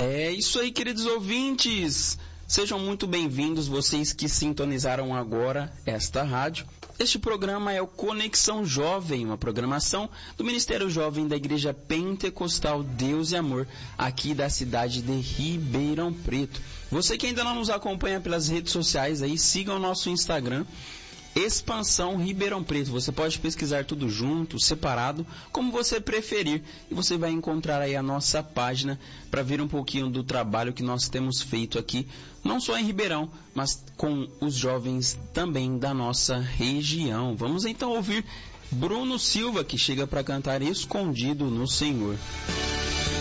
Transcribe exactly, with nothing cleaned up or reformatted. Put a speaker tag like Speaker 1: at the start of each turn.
Speaker 1: É isso aí, queridos ouvintes. Sejam muito bem-vindos, vocês que sintonizaram agora esta rádio. Este programa é o Conexão Jovem, uma programação do Ministério Jovem da Igreja Pentecostal Deus e Amor, aqui da cidade de Ribeirão Preto. Você que ainda não nos acompanha pelas redes sociais, aí siga o nosso Instagram, Expansão Ribeirão Preto. Você pode pesquisar tudo junto, separado, como você preferir, e você vai encontrar aí a nossa página para ver um pouquinho do trabalho que nós temos feito aqui, não só em Ribeirão, mas com os jovens também da nossa região. Vamos então ouvir Bruno Silva, que chega para cantar Escondido no Senhor.